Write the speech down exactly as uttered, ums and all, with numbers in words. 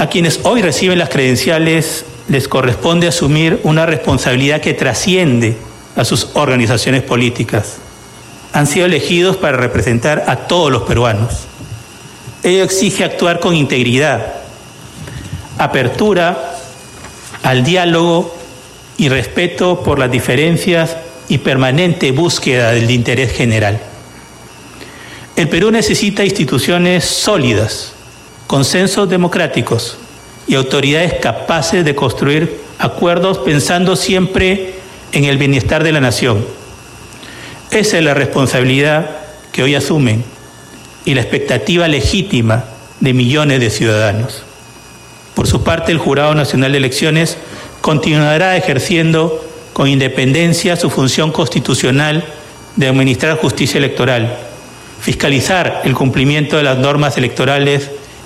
A quienes hoy reciben las credenciales les corresponde asumir una responsabilidad que trasciende a sus organizaciones políticas. Han sido elegidos para representar a todos los peruanos. Ello exige actuar con integridad, apertura al diálogo y respeto por las diferencias y permanente búsqueda del interés general. El Perú necesita instituciones sólidas, consensos democráticos y autoridades capaces de construir acuerdos pensando siempre en el bienestar de la nación. Esa es la responsabilidad que hoy asumen y la expectativa legítima de millones de ciudadanos. Por su parte, el Jurado Nacional de Elecciones continuará ejerciendo con independencia su función constitucional de administrar justicia electoral, fiscalizar el cumplimiento de las normas electorales